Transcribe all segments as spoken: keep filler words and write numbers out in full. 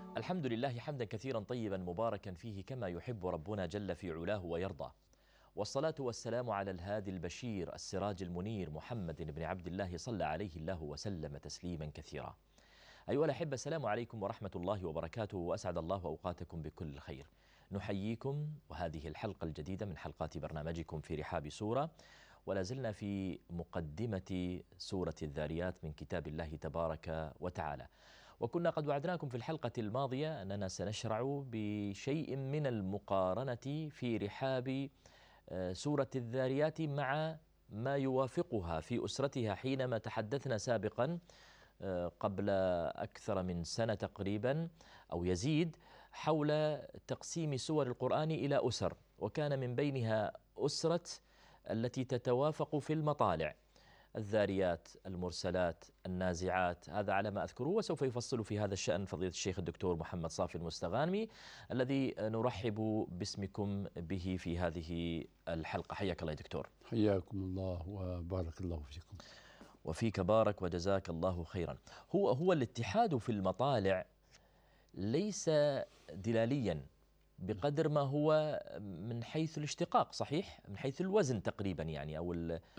الحمد لله حمدا كثيرا طيبا مباركا فيه كما يحب ربنا جل في علاه ويرضى، والصلاة والسلام على الهادي البشير السراج المنير محمد بن عبد الله صلى عليه الله وسلم تسليما كثيرا. أيها الأحبة، السلام عليكم ورحمة الله وبركاته، وأسعد الله أوقاتكم بكل خير. نحييكم وهذه الحلقة الجديدة من حلقات برنامجكم في رحاب سورة، ولا زلنا في مقدمة سورة الذاريات من كتاب الله تبارك وتعالى. وكنا قد وعدناكم في الحلقة الماضية أننا سنشرع بشيء من المقارنة في رحاب سورة الذاريات مع ما يوافقها في أسرتها، حينما تحدثنا سابقا قبل أكثر من سنة تقريبا أو يزيد حول تقسيم سور القرآن إلى أسر، وكان من بينها أسرة التي تتوافق في المطالع: الذاريات، المرسلات، النازعات، هذا على ما أذكره. وسوف يفصل في هذا الشأن فضيلة الشيخ الدكتور محمد صافي المستغانمي الذي نرحب باسمكم به في هذه الحلقة. حياك الله يا دكتور. حياكم الله وبارك الله فيكم. وفيك بارك وجزاك الله خيرا. هو هو الاتحاد في المطالع ليس دلاليا بقدر ما هو من حيث الاشتقاق، صحيح؟ من حيث الوزن تقريبا يعني، أو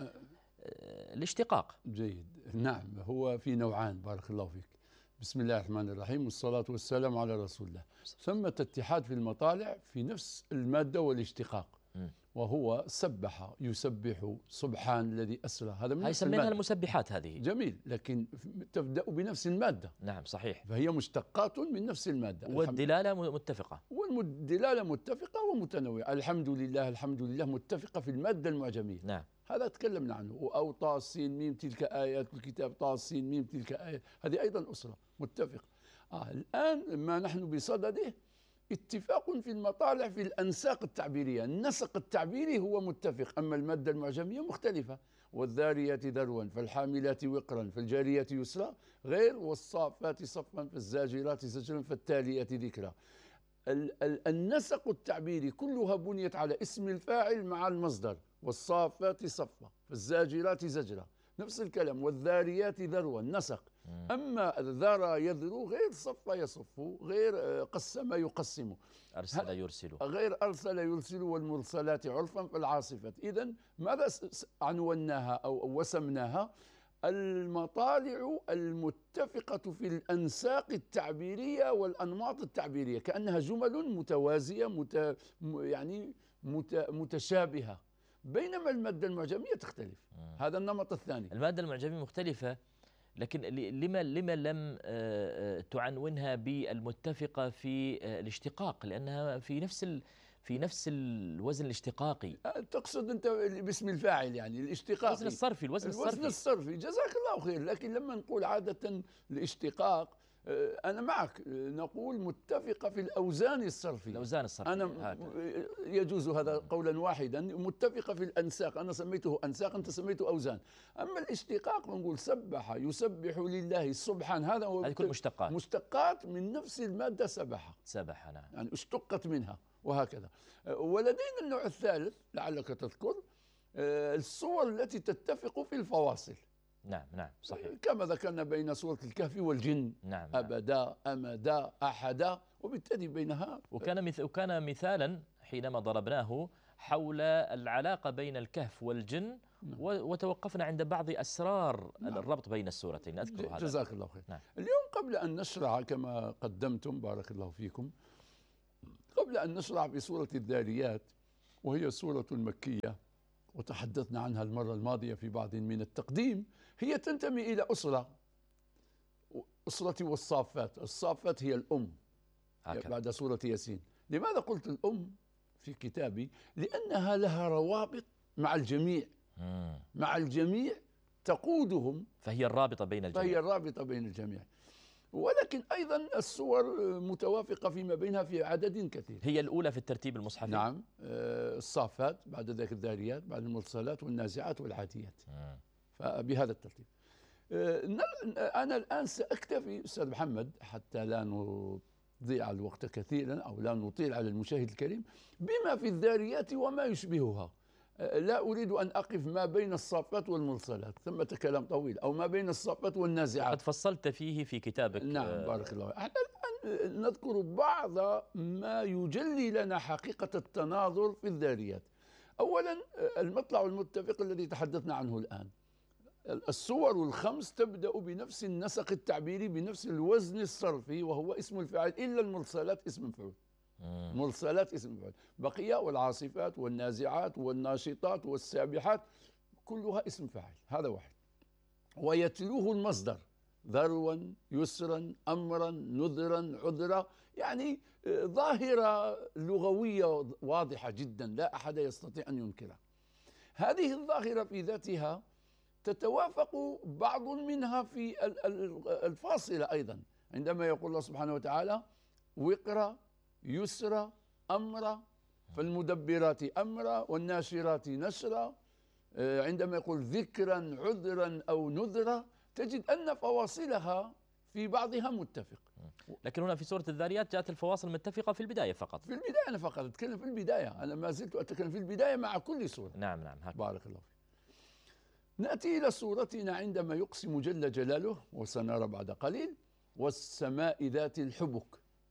الاشتقاق. جيد، نعم. هو في نوعان، بارك الله فيك. بسم الله الرحمن الرحيم، والصلاة والسلام على رسول الله. ثمة اتحاد في المطالع في نفس المادة والاشتقاق، م. وهو سبح يسبح سبحان الذي أسرى، هذا من هاي سميناها المسبحات هذه. جميل، لكن تبدأ بنفس المادة. نعم صحيح، فهي مشتقات من نفس المادة، والدلالة متفقة، والدلالة متفقة ومتنوعة. الحمد لله الحمد لله متفقة في المادة المعجمية. نعم، هذا تكلمنا عنه. أو طاسين ميم تلك آيات الكتاب، طاسين ميم تلك آيات، هذه أيضا أسرة متفقة. آه الآن ما نحن بصدده اتفاق في المطالع في الأنساق التعبيرية. النسق التعبيري هو متفق، أما المادة المعجمية مختلفة. والذاريات ذروا فالحاملات وقرا فالجاريات يسرا غير، والصافات صفا فالزاجرات زجرا فالتاليات ذكرا. النسق التعبيري كلها بنيت على اسم الفاعل مع المصدر. والصافات صفا فالزاجرات زجرا، نفس الكلام. والذاريات ذروا، النسق. أما ذرى يذرو غير صف يصف، غير قسم يقسم، أرسل يرسل غير أرسل يرسل. والمرسلات عرفا فالعاصفات. إذن ماذا عنوناها أو وسمناها؟ المطالع المتفقة في الأنساق التعبيرية والأنماط التعبيرية، كأنها جمل متوازية مت يعني مت متشابهة. بينما المادة المعجمية تختلف. مم. هذا النمط الثاني. المادة المعجمية مختلفة، لكن لما لما لم تعنونها بالمتفقة في الاشتقاق؟ لأنها في نفس ال في نفس الوزن الاشتقاقي. تقصد أنت باسم الفاعل يعني الاشتقاقي، الوزن الصرفي، الوزن الصرفي الوزن الصرفي. جزاك الله خير. لكن لما نقول عادة الاشتقاق، أنا معك، نقول متفقة في الأوزان الصرفية. الأوزان الصرفية أنا يجوز هذا قولا واحدا. متفقة في الأنساق، أنا سميته أنساق، أنت سميته أوزان. أما الاشتقاق نقول سبح يسبح لله سبحان، هذا هو هذه كل مشتقات مشتقات من نفس المادة سبح. سبح نعم، يعني اشتقت منها وهكذا. ولدينا النوع الثالث لعلك تذكر، الصور التي تتفق في الفواصل. نعم نعم صحيح، كما ذكرنا بين سورة الكهف والجن. نعم أبدا أمدا أحدا، وبالتالي بينها. وكان مث... وكان مثالا حينما ضربناه حول العلاقة بين الكهف والجن. نعم. وتوقفنا عند بعض أسرار. نعم. الربط بين السورتين، أذكر هذا. جزاك الله خير. نعم. اليوم قبل أن نشرع كما قدمتم بارك الله فيكم، قبل أن نشرع بسورة الذاريات، وهي سورة مكية وتحدثنا عنها المرة الماضية في بعض من التقديم، هي تنتمي إلى أسرة، أسرة والصافات. الصافات هي الأم هكذا بعد سورة ياسين. لماذا قلت الأم في كتابي؟ لأنها لها روابط مع الجميع. مم. مع الجميع تقودهم، فهي الرابطة بين الجميع. فهي الرابطة بين الجميع. ولكن أيضا السور متوافقة فيما بينها في عدد كثير. هي الأولى في الترتيب المصحفي. نعم، الصافات، بعد ذلك الذاريات، بعد المرسلات والنازعات والعاديات. مم. فبهذا الترتيب. أنا الآن سأكتفي أستاذ محمد حتى لا نضيع الوقت كثيرا أو لا نطيل على المشاهد الكريم بما في الذاريات وما يشبهها. لا أريد أن أقف ما بين الصافات والمرسلات، ثمة كلام طويل، أو ما بين الصافات والنازعات. قد فصلت فيه في كتابك. نعم بارك الله. احنا الآن نذكر بعض ما يجلي لنا حقيقة التناظر في الذاريات. أولا المطلع المتفق الذي تحدثنا عنه الآن، الصور الخمس تبدأ بنفس النسق التعبيري بنفس الوزن الصرفي وهو اسم الفاعل، إلا المرسلات اسم مفعول. مرسلات اسم مفعول، بقية والعاصفات والنازعات والناشطات والسابحات كلها اسم فاعل، هذا واحد. ويتلوه المصدر ذروا يسرا أمرا نذرا عذرا، يعني ظاهرة لغوية واضحة جدا لا أحد يستطيع أن ينكرها. هذه الظاهرة في ذاتها تتوافق بعض منها في الفاصلة أيضا، عندما يقول الله سبحانه وتعالى وقرا يسرا أمرا فالمدبرات أمرا والناشرات نشرا، عندما يقول ذكرا عذرا أو نذرا، تجد أن فواصلها في بعضها متفق. لكن هنا في سورة الذاريات جاءت الفواصل متفقة في البداية فقط. في البداية أنا فقط أتكلم في البداية، أنا ما زلت أتكلم في البداية مع كل سورة. نعم نعم هكذا. بارك الله فيك. نأتي إلى سورتنا عندما يقسم جل جلاله، وسنرى بعد قليل، والسماء ذات الحبك.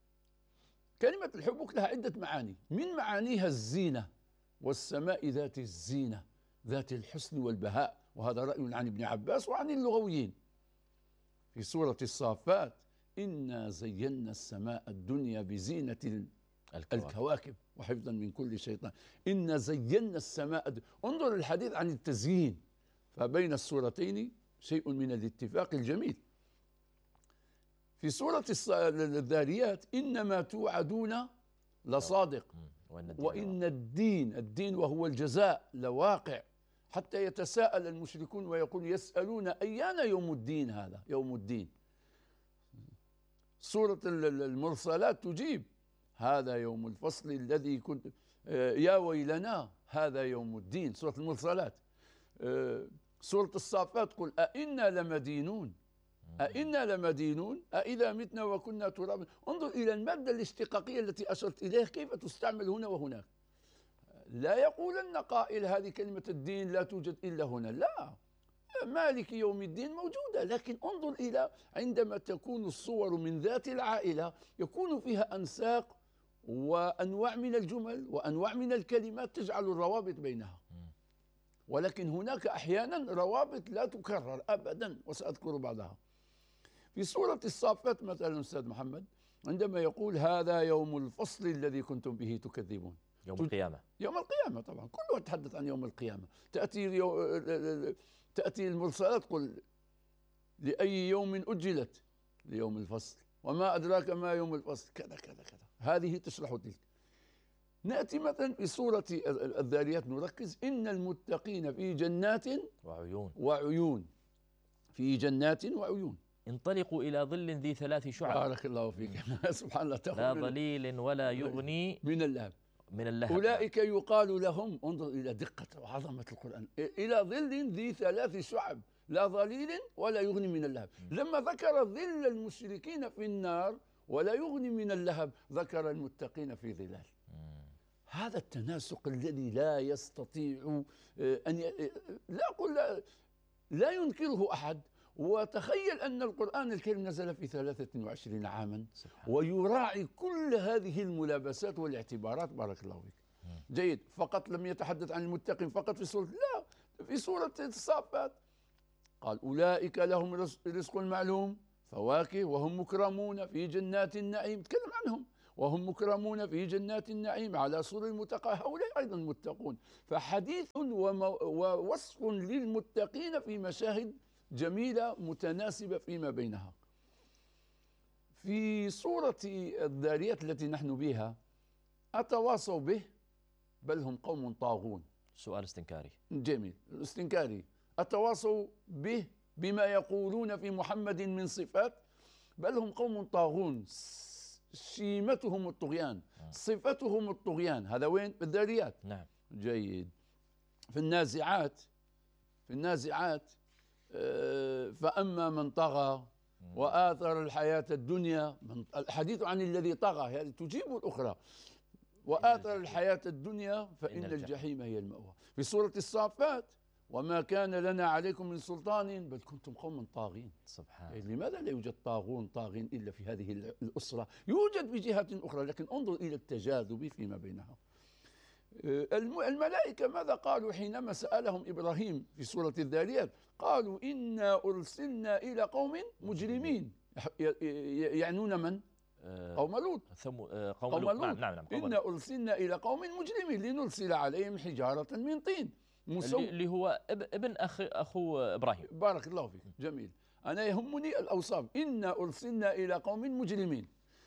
كلمة الحبك لها عدة معاني، من معانيها الزينة، والسماء ذات الزينة ذات الحسن والبهاء، وهذا رأي عن ابن عباس وعن اللغويين. في سورة الصافات إنا زينا السماء الدنيا بزينة الكواكب, الكواكب وحفظا من كل شيطان. إنا زينا السماء الدنيا. انظر الحديث عن التزيين، فبين السورتين شيء من الاتفاق الجميل. في سورة الذاريات إنما توعدون لصادق وإن الدين الدين وهو الجزاء لواقع، حتى يتساءل المشركون ويقول يسألون أيان يوم الدين، هذا يوم الدين. سورة المرسلات تجيب هذا يوم الفصل الذي كنت يا ويلنا هذا يوم الدين، سورة المرسلات. سورة الصافات قل أئنا لمدينون أئنا لمدينون أئذا متنا وكنا ترابا. انظر إلى المادة الاشتقاقية التي أشرت إليها كيف تستعمل هنا وهناك. لا يقولن قائل هذه كلمة الدين لا توجد إلا هنا، لا، مالك يوم الدين موجودة، لكن انظر إلى عندما تكون الصور من ذات العائلة يكون فيها أنساق وأنواع من الجمل وأنواع من الكلمات تجعل الروابط بينها، ولكن هناك أحيانا روابط لا تكرر أبدا وسأذكر بعضها. في سورة الصافات مثلا أستاذ محمد عندما يقول هذا يوم الفصل الذي كنتم به تكذبون، يوم القيامة. يوم القيامة طبعا كله يتحدث عن يوم القيامة. تأتي يو... تأتي المرسلات قل لأي يوم أجلت ليوم الفصل وما أدراك ما يوم الفصل كذا كذا كذا، هذه تشرح تلك. نأتي مثلا في سورة الذاريات نركز إن المتقين في جنات وعيون وعيون في جنات وعيون انطلقوا إلى ظل ذي ثلاث شعب. بارك الله فيك. سبحان الله. لا ظليل ولا يغني من اللهب من اللهب. أولئك يقال لهم، انظر إلى دقة وعظمة القرآن، إلى ظل ذي ثلاث شعب لا ظليل ولا يغني من اللهب. لما ذكر ظل المشركين في النار ولا يغني من اللهب ذكر المتقين في ظلال. هذا التناسق الذي لا يستطيع أن ي... لا أقول لا, لا ينكره أحد. وتخيل أن القرآن الكريم نزل في ثلاثة وعشرين عاما ويراعي كل هذه الملابسات والاعتبارات. بارك الله فيك. جيد. فقط لم يتحدث عن المتقين فقط في سورة، لا، في سورة الصافات قال أولئك لهم رزق معلوم فواكه وهم مكرمون في جنات النعيم، تكلم عنهم وهم مكرمون في جنات النعيم على سرر متقابلين، هؤلاء أيضا متقون. فحديث ووصف للمتقين في مشاهد جميلة متناسبة فيما بينها. في سورة الذاريات التي نحن بها أتواصوا به بل هم قوم طاغون. سؤال استنكاري جميل استنكاري. أتواصوا به بما يقولون في محمد من صفات بل هم قوم طاغون، شيمتهم الطغيان، صفتهم الطغيان. هذا وين؟ في الذاريات. نعم. جيد. في النازعات في النازعات فأما من طغى وآثر الحياة الدنيا، الحديث عن الذي طغى هذه تجيب الأخرى. وآثر الحياة الدنيا فإن الجحيم هي المأوى. في سورة الصافات وما كان لنا عليكم من سلطان بل كنتم قوما طاغين. سبحان الله. لماذا لا يوجد طاغون طاغين إلا في هذه الأسرة؟ يوجد بجهات أخرى، لكن انظر إلى التجاذب فيما بينها. الملائكة ماذا قالوا حينما سألهم إبراهيم في سورة الذاريات؟ قالوا إنا أرسلنا إلى قوم مجرمين. يعنون من؟ قوم لوط. قوم لوط. نعم نعم نعم. إنا أرسلنا إلى قوم مجرمين لنرسل عليهم حجارة من طين مسو... اللي هو ابن أخ أخو إبراهيم. بارك الله فيك. جميل. أنا يهمني الأوصاف. إنا أرسلنا إلى قوم مجرمين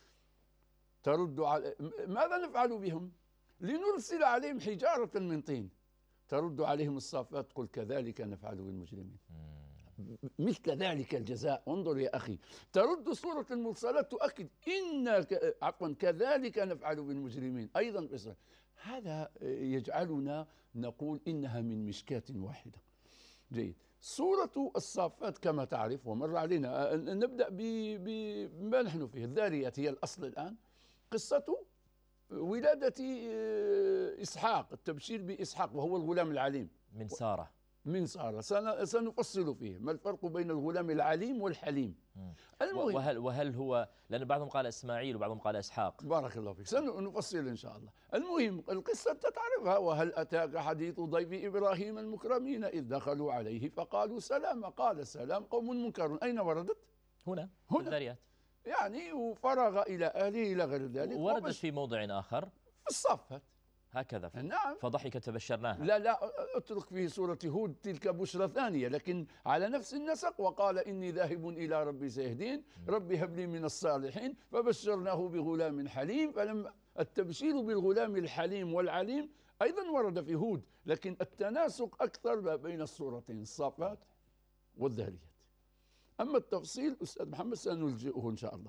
ترد على ماذا نفعل بهم؟ لنرسل عليهم حجارة من طين ترد عليهم الصافات قل كذلك نفعل بالمجرمين. مثل ذلك الجزاء. انظر يا أخي، ترد سورة المرسلات تؤكد إن ك... عفوا كذلك نفعل بالمجرمين أيضا بإسرائيل. هذا يجعلنا نقول إنها من مشكاة واحدة. جيد. سورة الصافات كما تعرف ومر علينا، نبدأ بما نحن فيه. الذاريات هي الأصل الآن. قصة ولادة إسحاق، التبشير بإسحاق وهو الغلام العليم من سارة. من سارة. سنفصل فيه ما الفرق بين الغلام العليم والحليم. المهم وهل, وهل هو، لأن بعضهم قال إسماعيل وبعضهم قال إسحاق. بارك الله فيك. سنفصل إن شاء الله. المهم القصة تعرفها. وهل أتاك حديث ضيف إبراهيم المكرمين إذ دخلوا عليه فقالوا سلاما قال سلام قوم منكرون. أين وردت؟ هنا هنا في الذاريات. يعني وفرغ إلى أهله إلى غير ذلك. وردت في موضع آخر في الصافات هكذا. نعم. فضحك تبشرناها. لا لا اترك في سورة هود تلك بشرى ثانية، لكن على نفس النسق. وقال إني ذاهب إلى ربي سيهدين ربي هب لي من الصالحين فبشرناه بغلام حليم. فلما التبشير بالغلام الحليم والعليم أيضا ورد في هود، لكن التناسق أكثر بين السورتين الصافات والذاريات. أما التفصيل أستاذ محمد سنلجئه إن شاء الله.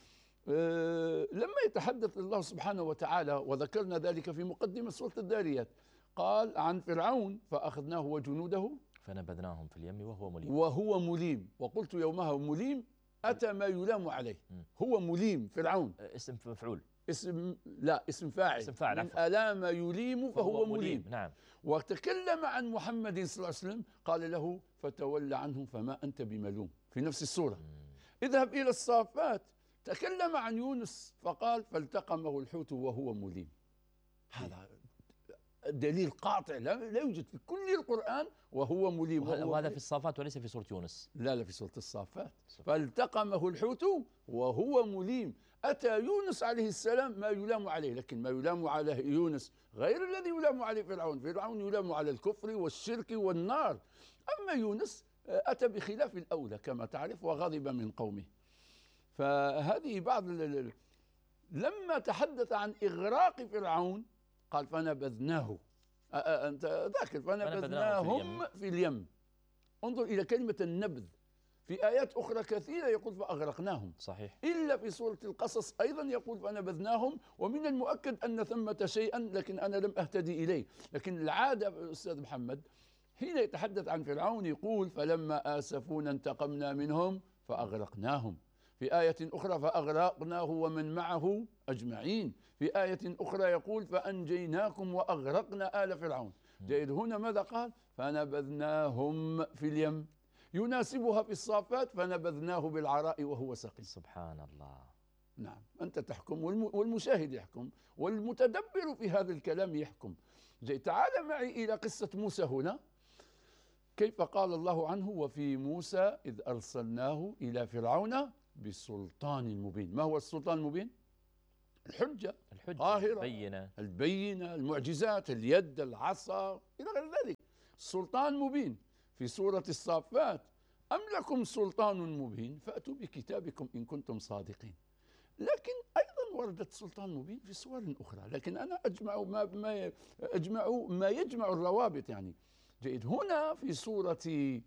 أه لما يتحدث الله سبحانه وتعالى، وذكرنا ذلك في مقدمة سورة الذاريات، قال عن فرعون فأخذناه وجنوده فنبذناهم في اليم وهو مليم. وهو مليم. وقلت يومها مليم أتى ما يلام عليه. هو مليم فرعون. اسم مفعول. اسم لا اسم فاعل. اسم فاعل. من ألام يليم فهو, فهو مليم. مليم. نعم. وتكلم عن محمد صلى الله عليه وسلم قال له فتولى عنهم فما أنت بملوم في نفس السورة. اذهب إلى الصافات تكلم عن يونس فقال فالتقمه الحوت وهو مليم. هذا دليل قاطع لا, لا يوجد في كل القرآن وهو مليم. وهذا في الصافات وليس في سورة يونس. لا لا في سورة الصافات. فالتقمه الحوت وهو مليم. أتى يونس عليه السلام ما يلام عليه، لكن ما يلام عليه يونس غير الذي يلام عليه فرعون. فرعون يلام على الكفر والشرك والنار، أما يونس أتى بخلاف الأولى كما تعرف وغضب من قومه. فهذه بعض لما تحدث عن إغراق فرعون قال فنبذناه. أنت ذاكر فنبذناهم في اليم. في اليم. انظر إلى كلمة النبذ في آيات أخرى كثيرة يقول فأغرقناهم. صحيح. إلا في سورة القصص أيضا يقول فنبذناهم. ومن المؤكد أن ثمة شيئا لكن أنا لم أهتدي إليه. لكن العادة أستاذ محمد حين يتحدث عن فرعون يقول فلما آسفونا انتقمنا منهم فأغرقناهم. في آية أخرى فأغرقناه ومن معه أجمعين. في آية أخرى يقول فأنجيناكم وأغرقنا آل فرعون. جيد. هنا ماذا قال؟ فنبذناهم في اليم. يناسبها في الصافات فنبذناه بالعراء وهو سقيم. سبحان الله. نعم. أنت تحكم والمشاهد يحكم والمتدبر في هذا الكلام يحكم. جيد. تعال معي إلى قصة موسى هنا كيف قال الله عنه وفي موسى إذ أرسلناه إلى فرعون بسلطان مبين. ما هو السلطان المبين؟ الحجة الحجة ظاهرة البينة البينة المعجزات اليد العصا إلى غير ذلك. سلطان مبين. في سورة الصافات أم لكم سلطان مبين فأتوا بكتابكم إن كنتم صادقين. لكن أيضا وردت سلطان مبين في سور أخرى، لكن أنا أجمع ما, ما أجمع ما يجمع الروابط يعني. جيد. هنا في سورة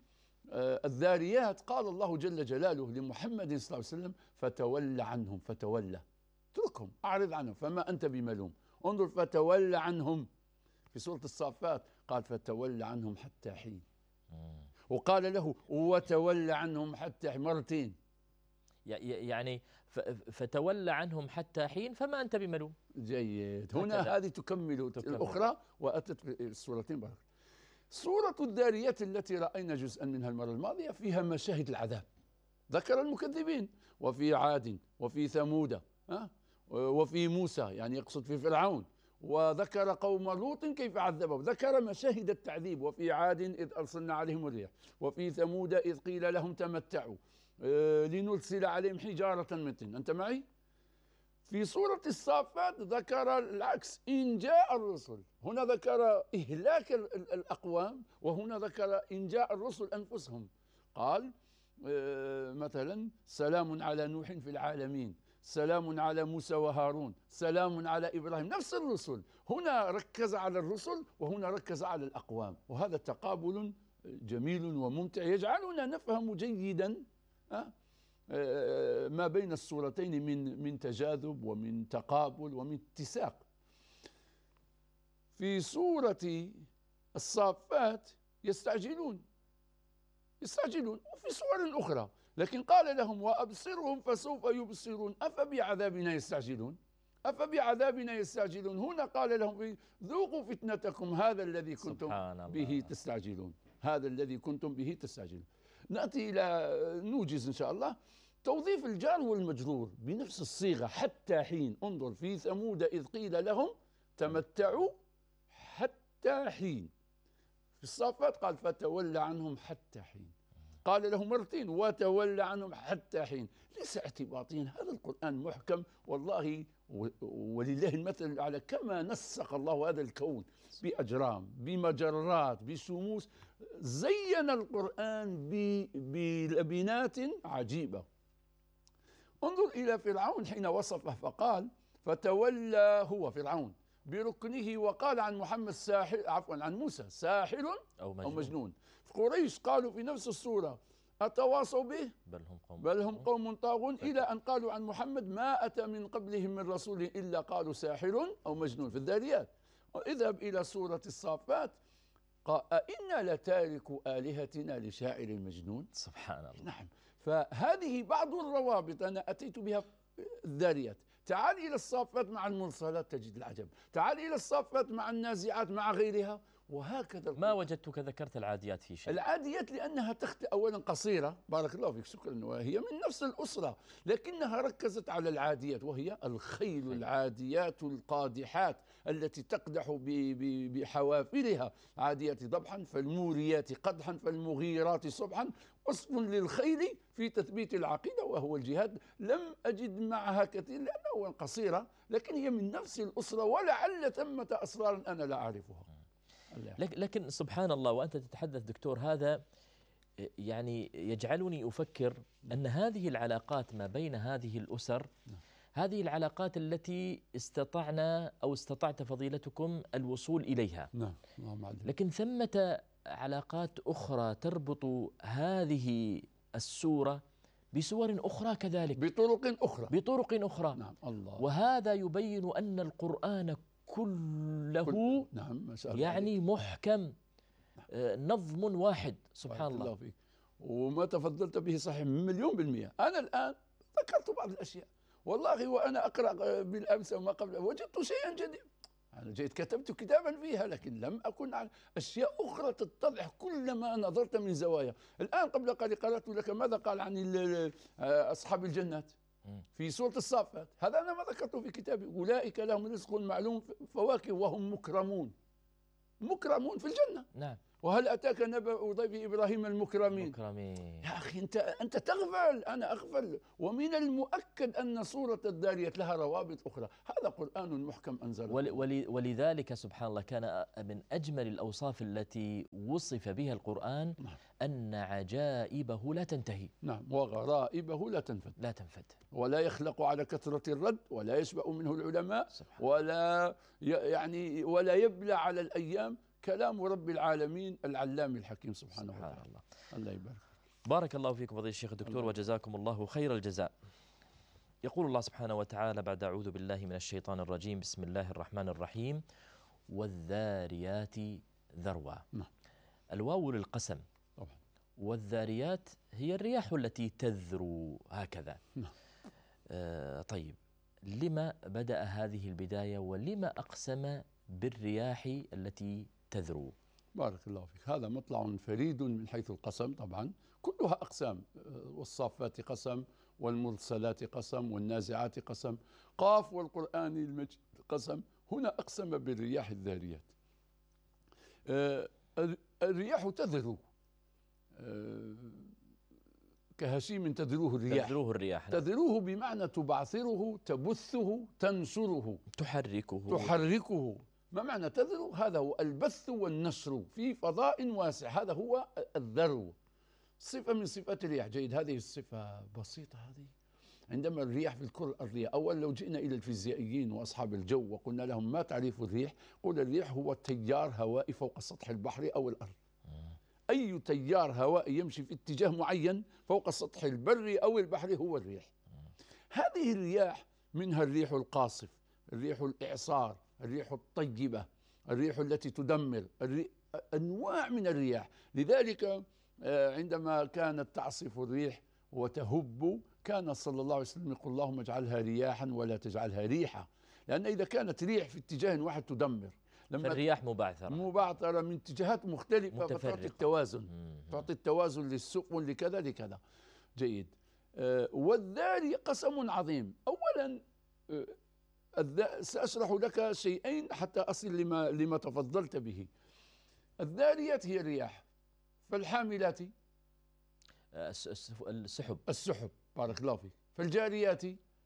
الذاريات قال الله جل جلاله لمحمد صلى الله عليه وسلم فتول عنهم. فتولى اتركهم أعرض عنهم فما أنت بملوم. انظر فتول عنهم. في سورة الصافات قال فتول عنهم حتى حين. وقال له وتول عنهم حتى مرتين. يعني فتولى عنهم حتى حين فما أنت بملوم. جيد. هنا هذه تكمل, تكمل الأخرى وأتت في السورتين بارك. سورة الذاريات التي رأينا جزءا منها المرة الماضية فيها مشاهد العذاب، ذكر المكذبين، وفي عاد وفي ثمود وفي موسى، يعني يقصد في فرعون، وذكر قوم لوط كيف عذبهم، ذكر مشاهد التعذيب، وفي عاد إذ أرسلنا عليهم الريح، وفي ثمود إذ قيل لهم تمتعوا لنرسل عليهم حجارة من طين. أنت معي؟ في سورة الصافات ذكر العكس، إن جاء الرسل، هنا ذكر إهلاك الأقوام، وهنا ذكر إن جاء الرسل أنفسهم. قال مثلا سلام على نوح في العالمين، سلام على موسى وهارون، سلام على إبراهيم، نفس الرسل. هنا ركز على الرسل وهنا ركز على الأقوام، وهذا تقابل جميل وممتع يجعلنا نفهم جيدا ما بين السورتين من من تجاذب ومن تقابل ومن اتساق. في سورة الصافات يستعجلون يستعجلون وفي سور أخرى، لكن قال لهم وأبصرهم فسوف يبصرون أفبعذابنا يستعجلون أفبعذابنا يستعجلون. هنا قال لهم ذوقوا فتنتكم هذا الذي كنتم به تستعجلون هذا الذي كنتم به تستعجلون. نأتي إلى نوجز إن شاء الله توظيف الجار والمجرور بنفس الصيغة حتى حين. انظر في ثمود إذ قيل لهم تمتعوا حتى حين. في الصافات قال فتولى عنهم حتى حين، قال لهم مرتين وتولى عنهم حتى حين. ليس اعتباطيا، هذا القرآن محكم والله ولله المثل الأعلى. كما نسق الله هذا الكون بأجرام بمجرات بشموس، زين القرآن بلبنات عجيبة. انظر إلى فرعون حين وصفه فقال فتولى هو فرعون بركنه وقال عن محمد ساحر، عفوا عن موسى ساحر أو مجنون, أو مجنون. قريش قالوا في نفس السورة أتواصوا به بل هم قوم, بل هم قوم طاغون، إلى أن قالوا عن محمد ما أتى من قبلهم من رسول إلا قالوا ساحر أو مجنون في الذاريات. اذهب إلى سورة الصافات قال أئنا لتارك آلهتنا لشاعر مجنون. سبحان الله. نعم. فهذه بعض الروابط أنا أتيت بها الذاريات. تعال إلى الصافات مع المرسلات تجد العجب، تعال إلى الصافات مع النازعات مع غيرها، وهكذا. ما وجدتك ذكرت العاديات في شيء. العاديات لأنها تخت أولا قصيرة، بارك الله فيك شكرا، وهي من نفس الأسرة، لكنها ركزت على العاديات، وهي الخيل العاديات القادحات التي تقدح بحوافرها، عاديات ضبحا فالموريات قدحا فالمغيرات صبحا، وصف للخيل في تثبيت العقيدة وهو الجهاد. لم أجد معها كثير لأنها قصيرة، لكن هي من نفس الأسرة، ولعل ثمة أسرار أنا لا أعرفها. لكن سبحان الله وأنت تتحدث دكتور، هذا يعني يجعلني أفكر أن هذه العلاقات ما بين هذه الأسر، هذه العلاقات التي استطعنا أو استطعت فضيلتكم الوصول إليها، نعم. لكن ثمة علاقات أخرى تربط هذه السورة بسور أخرى كذلك بطرق أخرى بطرق أخرى. نعم. الله. وهذا يبين أن القرآن كله كل... نعم. ما شاء الله يعني عليك. محكم، نظم واحد. سبحان الله. الله فيك. وما تفضلت به صحيح مليون بالمئة. أنا الآن ذكرت بعض الأشياء والله، وأنا أقرأ بالأمس وما قبل وجدت شيئا جديدا. أنا جيت كتبت كتابا فيها، لكن لم أكن على أشياء أخرى تتضح كلما نظرت من زوايا. الآن قبل قليل قرأت لك ماذا قال عن أصحاب الجنات في سورة الصافات. هذا أنا ما ذكرته في كتابي. أولئك لهم رزق معلوم فواكه وهم مكرمون مكرمون في الجنة. نعم. وهل أتاك نبأ ضيف إبراهيم المكرمين؟ مكرمين. يا أخي أنت أنت تغفل، أنا أغفل. ومن المؤكد أن سورة الذاريات لها روابط أخرى. هذا قرآن محكم أنزله. ول ولذلك سبحان الله كان من أجمل الأوصاف التي وصف بها القرآن أن عجائبه لا تنتهي. نعم. وغرائبه لا تنفد. لا تنفد. ولا يخلق على كثرة الرد، ولا يشبأ منه العلماء، ولا يعني ولا يبلى على الأيام. كلام رب العالمين العلام الحكيم سبحانه سبحان وتعالى. الله. الله يبارك. بارك الله فيكم فضيلة الشيخ الدكتور وجزاكم الله خير الجزاء. يقول الله سبحانه وتعالى بعد أعوذ بالله من الشيطان الرجيم بسم الله الرحمن الرحيم والذاريات ذروا. نعم. الواو للقسم طبعا. والذاريات هي الرياح التي تذرو هكذا. نعم. آه طيب، لما بدأ هذه البداية ولما أقسم بالرياح التي تذرو؟ بارك الله فيك. هذا مطلع فريد من حيث القسم، طبعا كلها أقسام، والصافات قسم، والمرسلات قسم، والنازعات قسم، قاف والقرآن المجيد قسم. هنا أقسم بالرياح الذاريات. الرياح تذرو كهشيم تذروه الرياح. تذروه الرياح، نعم. تذروه بمعنى تبعثره، تبثه، تنشره، تحركه. تحركه. ما معنى تذرو؟ هذا هو البث والنشر في فضاء واسع، هذا هو الذرو، صفة من صفات الرياح. جيد، هذه الصفة بسيطة. هذه عندما الرياح في الكرة الأرضية، أولا لو جئنا إلى الفيزيائيين وأصحاب الجو وقلنا لهم ما تعريف الريح، قل الريح هو تيار هوائي فوق سطح البحر أو الأرض. أي تيار هوائي يمشي في اتجاه معين فوق سطح البر أو البحر هو الريح. هذه الرياح منها الريح القاصف، الريح الإعصار، الريح الطيبة، الريح التي تدمر، الريح أنواع من الرياح. لذلك عندما كانت تعصف الريح وتهب، كان صلى الله عليه وسلم يقول اللهم اجعلها رياحا ولا تجعلها ريحا، لأن إذا كانت ريح في اتجاه واحد تدمر. لما فالرياح مبعثرة مبعثرة من اتجاهات مختلفة فتعطي التوازن، تعطي التوازن للسفن لكذا لكذا. جيد. آه والذاري قسم عظيم. أولا آه سأشرح لك شيئين حتى أصل لما, لما تفضلت به. الذاريات هي الرياح، فالحاملات السحب السحب بارك الله فيك، فالجاريات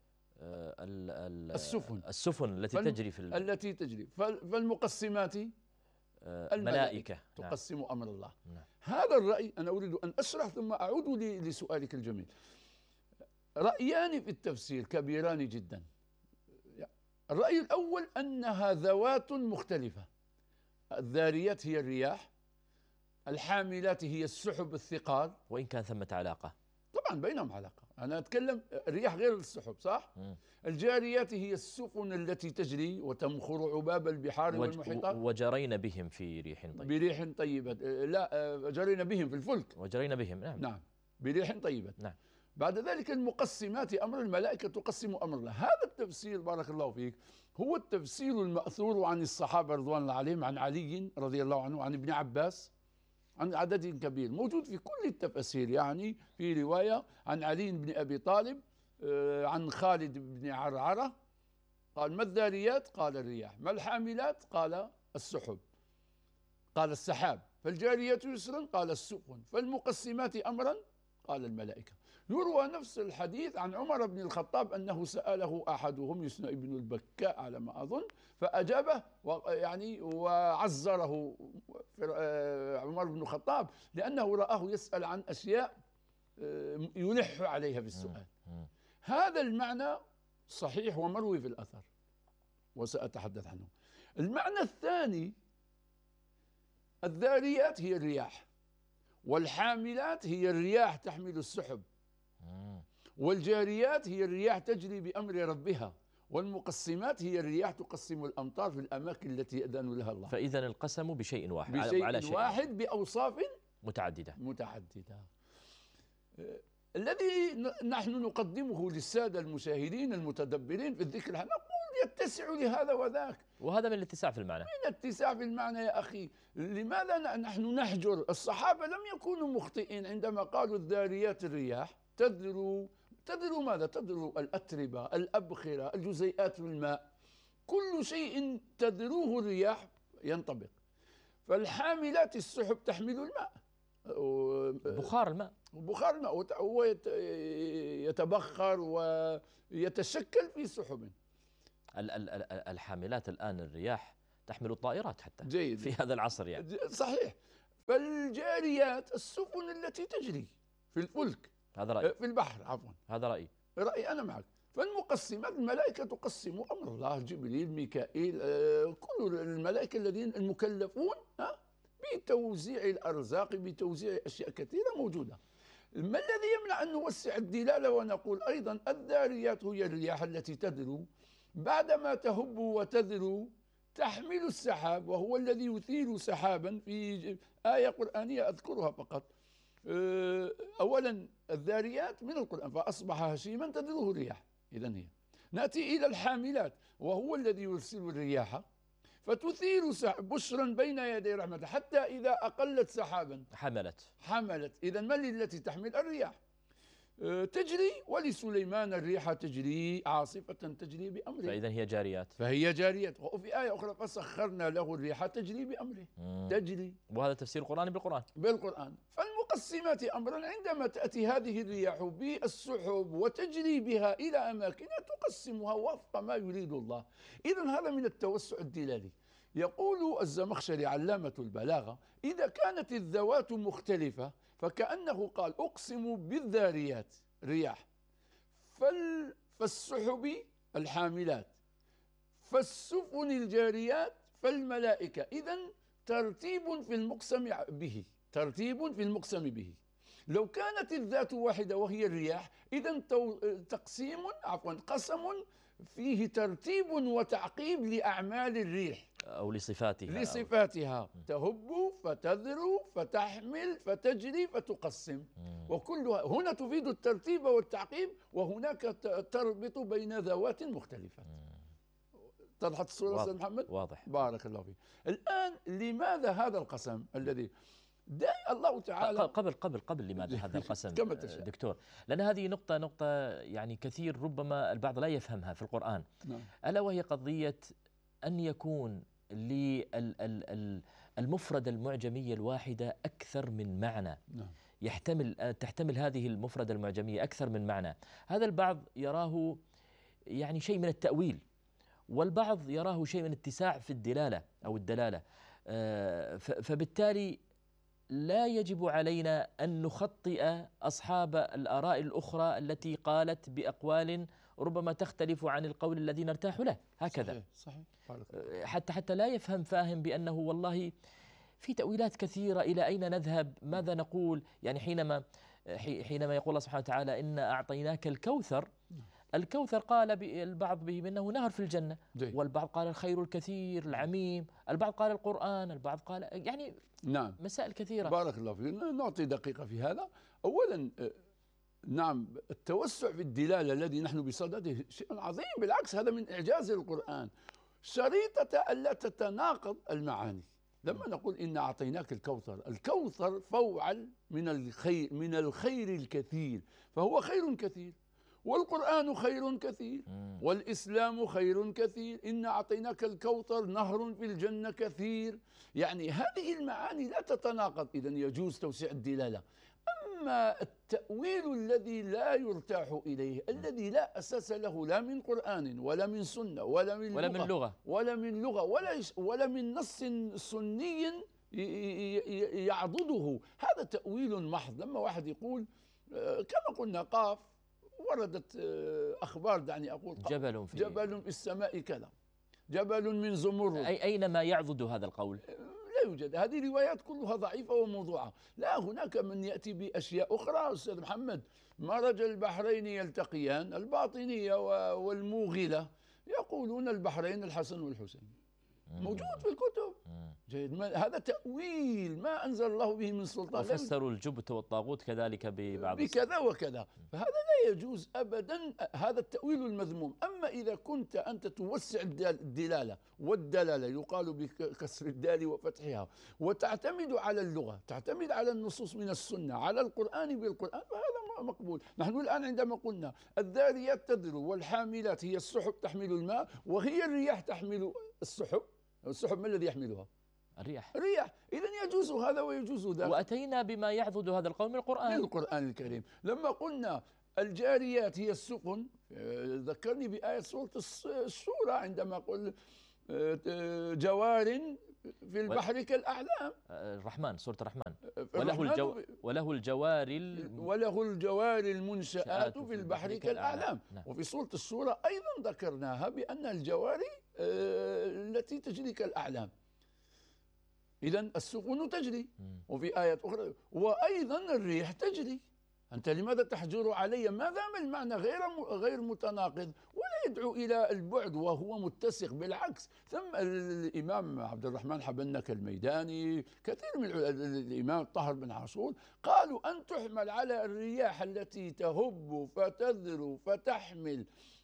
السفن السفن التي تجري في ال... التي تجري، فالمقسمات الملائكة تقسم نعم. أمر الله. نعم. هذا الرأي أنا أريد أن أشرح ثم أعود لسؤالك الجميل. رأيان في التفسير كبيران جدا. الرأي الأول أنها ذوات مختلفة. الذاريات هي الرياح، الحاملات هي السحب الثقال، وإن كان ثمة علاقة. طبعا بينهم علاقة، أنا أتكلم الرياح غير السحب، صح؟ م. الجاريات هي السفن التي تجري وتمخر عباب البحار وج... والمحيطات. وجرينا بهم في ريح طيبة. بريح طيبة. لا، جرينا بهم في الفلك. وجرينا بهم، نعم. نعم، بريح طيبة. نعم. بعد ذلك المقسمات أمر الملائكة تقسم أمر الله. هذا التفسير بارك الله فيك هو التفسير المأثور عن الصحابة رضوان الله عليهم، عن علي رضي الله عنه، عن ابن عباس، عن عدد كبير موجود في كل التفاسير. يعني في رواية عن علي بن أبي طالب عن خالد بن عرعرة قال ما الذاريات؟ قال الرياح. ما الحاملات؟ قال السحب، قال السحاب. فالجاريات يسرا؟ قال السفن. فالمقسمات أمرا؟ قال الملائكة. يروى نفس الحديث عن عمر بن الخطاب أنه سأله أحدهم يسنى ابن البكاء على ما أظن، فأجابه يعني وعزره عمر بن الخطاب لأنه رآه يسأل عن أشياء يلح عليها بالسؤال. هذا المعنى صحيح ومروي في الأثر وسأتحدث عنه. المعنى الثاني الذاريات هي الرياح، والحاملات هي الرياح تحمل السحب، والجاريات هي الرياح تجري بأمر ربها، والمقسمات هي الرياح تقسم الأمطار في الأماكن التي يأذن لها الله. فإذا القسم بشيء واحد، بشيء على شيء واحد بأوصاف متعددة متعددة. الذي نحن نقدمه للسادة المشاهدين المتدبرين في الذكر نقول يتسع لهذا وذاك، وهذا من الاتساع في المعنى. من الاتساع في المعنى يا أخي. لماذا نحن نحجر؟ الصحابة لم يكونوا مخطئين عندما قالوا الذاريات الرياح تذرو. تذرو ماذا؟ تذرو الأتربة، الأبخرة، الجزيئات في الماء، كل شيء تذروه الرياح ينطبق. فالحاملات السحب تحمل الماء، بخار الماء، بخار الماء هو يتبخر ويتشكل في سحب. الحاملات الآن الرياح تحمل الطائرات حتى. جيد. في هذا العصر يعني. صحيح. فالجاريات السفن التي تجري في الفلك، هذا رأي. في البحر عفوا، هذا رأيي. رأيي أنا معك. فالمقسمات الملائكة تقسم أمر الله، جبريل، ميكائيل، كل الملائكة الذين المكلفون بتوزيع الأرزاق، بتوزيع أشياء كثيرة موجودة. ما الذي يمنع أن نوسع الدلالة ونقول أيضا الذاريات هي الرياح التي تذرو، بعدما تهب وتذرو تحمل السحاب، وهو الذي يثير سحابا. في آية قرآنية أذكرها فقط. أولا الذاريات من القرآن، فأصبح هشيما تذروه الرياح، إذا هي. نأتي إلى الحاملات، وهو الذي يرسل الرياح فتثير بشرا بين يدي رحمته، حتى إذا أقلت سحابا حملت حملت. إذا من التي تحمل؟ الرياح. تجري، ولسليمان الريح تجري عاصفة تجري بأمره، فإذا هي جاريات، فهي جارية. وفي آية أخرى فسخرنا له الريح تجري بأمره. مم. تجري، وهذا تفسير القرآن بالقرآن بالقرآن. فالمقسمات أمرا، عندما تأتي هذه الرياح بالسحب وتجري بها إلى أماكن تقسمها وفق ما يريد الله. إذا هذا من التوسع الدلالي. يقول الزمخشري علامة البلاغة: إذا كانت الذوات مختلفة فكأنه قال أقسم بالذاريات رياح، فال فالسحب الحاملات، فالسفن الجاريات، فالملائكة. إذن ترتيب في المقسم به، ترتيب في المقسم به. لو كانت الذات واحدة وهي الرياح، إذن تقسيم عفوا قسم فيه ترتيب وتعقيب لأعمال الريح أو لصفاتها لصفاتها أو... تهب فتذرو فتحمل فتجري فتقسم. مم. وكلها هنا تفيد الترتيب والتعقيب، وهناك تربط بين ذوات مختلفة. اتضحت الصورة أستاذ محمد؟ واضح. بارك الله فيك. الآن لماذا هذا القسم الذي داعي الله تعالى؟ قبل قبل قبل لماذا هذا القسم كما تشاء دكتور؟ لأن هذه نقطة نقطة يعني كثير ربما البعض لا يفهمها في القرآن. نعم. ألا وهي قضية أن يكون للمفردة المعجمية الواحدة أكثر من معنى. نعم. يحتمل تحتمل هذه المفردة المعجمية أكثر من معنى. هذا البعض يراه يعني شيء من التأويل، والبعض يراه شيء من اتساع في الدلالة أو الدلالة. فبالتالي لا يجب علينا أن نخطئ أصحاب الآراء الأخرى التي قالت بأقوال ربما تختلف عن القول الذي نرتاح له هكذا. صحيح. صحيح. حتى حتى لا يفهم فاهم بأنه والله في تأويلات كثيرة، إلى أين نذهب؟ ماذا نقول؟ يعني حينما حينما يقول الله سبحانه وتعالى إنا أعطيناك الكوثر، الكوثر قال البعض به أنه نهر في الجنة، والبعض قال الخير الكثير العميم، البعض قال القرآن، البعض قال يعني نعم مسائل كثيرة. بارك الله فيك. نعطي دقيقة في هذا. أولا نعم، التوسع في الدلالة الذي نحن بصدده شيء عظيم، بالعكس هذا من إعجاز القرآن. شريطة ألا تتناقض المعاني. لما نقول إن أعطيناك الكوثر، الكوثر فوعل من الخير، من الخير الكثير، فهو خير كثير، والقرآن خير كثير، والإسلام خير كثير. إن أعطيناك الكوثر نهر في الجنة كثير. يعني هذه المعاني لا تتناقض، إذن يجوز توسيع الدلالة. أما التأويل الذي لا يرتاح إليه، الذي لا أساس له لا من قرآن ولا من سنة ولا من ولا من لغة ولا من لغة ولا ولا من نص سني يعضده، هذا تأويل محض. لما واحد يقول كما قلنا قاف، وردت أخبار دعني أقول جبل في جبل في السماء كذا، جبل من زمرد. أي أينما يعضد هذا القول لا يوجد. هذه روايات كلها ضعيفة وموضوعة. لا، هناك من يأتي بأشياء أخرى أستاذ محمد. مرج البحرين يلتقيان، الباطنية والموغلة يقولون البحرين الحسن والحسين، موجود في الكتب. جيد. هذا تأويل ما أنزل الله به من سلطان. وفسروا الجبت والطاغوت كذلك ببعض بكذا وكذا، فهذا لا يجوز أبدا، هذا التأويل المذموم. أما إذا كنت أنت توسع الدلالة والدلالة، يقال بكسر الدال وفتحها، وتعتمد على اللغة، تعتمد على النصوص من السنة، على القرآن بالقرآن، فهذا مقبول. نحن الآن عندما قلنا الذاريات تذرو، والحاملات هي السحب تحمل الماء، وهي الرياح تحمل السحب. السحب ما الذي يحملها؟ الرياح. الرياح. إذن يجوز هذا ويجوز ذاك. وأتينا بما يعضد هذا القول من القرآن. من القرآن الكريم. لما قلنا الجاريات هي السفن، ذكرني بآية سورة الشورى عندما قل جوار في البحر كالأعلام. الرحمن، سورة الرحمن. وله الجو وله الجوار ال... وله الجوار المنشآت في البحر كالأعلام. نعم. وفي سورة الشورى أيضا ذكرناها بأن الجواري التي تجري كالأعلام. إذن السفن تجري. وفي آيات أخرى وأيضا الريح تجري. أنت لماذا تحجر علي؟ ما دام المعنى غير غير متناقض ولا يدعو إلى البعد وهو متسق، بالعكس. ثم الإمام عبد الرحمن حبنك الميداني، كثير من الإمام الطاهر بن عاشور، قالوا أن تحمل على الرياح التي تهب فتذر فتحمل